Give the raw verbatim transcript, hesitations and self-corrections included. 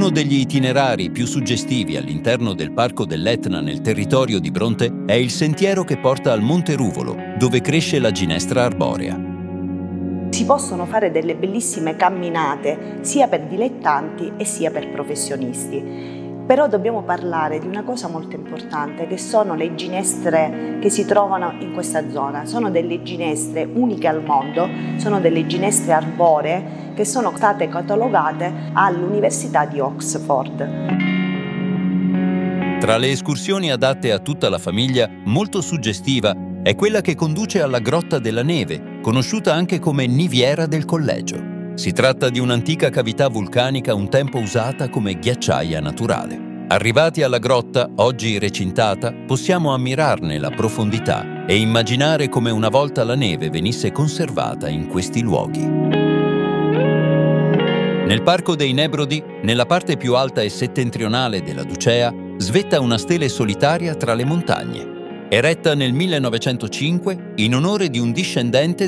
Uno degli itinerari più suggestivi all'interno del Parco dell'Etna nel territorio di Bronte è il sentiero che porta al Monte Ruvolo, dove cresce la ginestra arborea. Si possono fare delle bellissime camminate sia per dilettanti e sia per professionisti. Però dobbiamo parlare di una cosa molto importante, che sono le ginestre che si trovano in questa zona. Sono delle ginestre uniche al mondo, sono delle ginestre arboree che sono state catalogate all'Università di Oxford. Tra le escursioni adatte a tutta la famiglia, molto suggestiva è quella che conduce alla Grotta della Neve, conosciuta anche come Niviera del Collegio. Si tratta di un'antica cavità vulcanica un tempo usata come ghiacciaia naturale. Arrivati alla grotta, oggi recintata, possiamo ammirarne la profondità e immaginare come una volta la neve venisse conservata in questi luoghi. Nel Parco dei Nebrodi, nella parte più alta e settentrionale della Ducea, svetta una stele solitaria tra le montagne, eretta nel millenovecentocinque in onore di un discendente